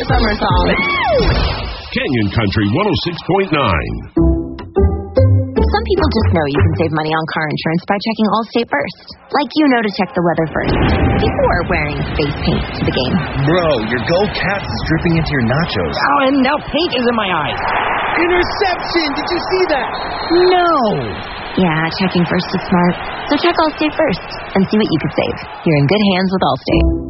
summer song. Canyon Country 106.9. Some people just know you can save money on car insurance by checking Allstate first. Like you know to check the weather first before wearing face paint to the game. Bro, your Go Cats is dripping into your nachos. Oh, and now paint is in my eyes. Interception! Did you see that? No! Yeah, checking first is smart. So check Allstate first and see what you could save. You're in good hands with Allstate.